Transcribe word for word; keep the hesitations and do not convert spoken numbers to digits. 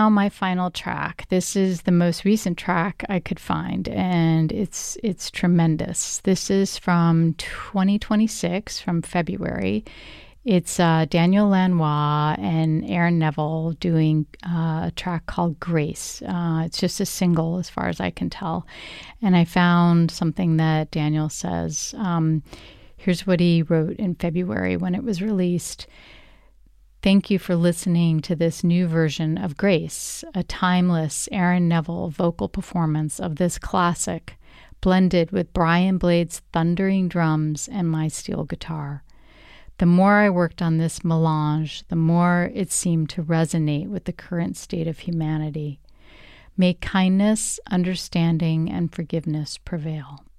now my final track. This is the most recent track I could find, and it's it's tremendous. This is from twenty twenty-six, from February. It's uh, Daniel Lanois and Aaron Neville doing uh, a track called Grace. Uh, it's just a single as far as I can tell. And I found something that Daniel says. Um, here's what he wrote in February when it was released. Thank you for listening to this new version of Grace, a timeless Aaron Neville vocal performance of this classic, blended with Brian Blade's thundering drums and my steel guitar. The more I worked on this melange, the more it seemed to resonate with the current state of humanity. May kindness, understanding, and forgiveness prevail.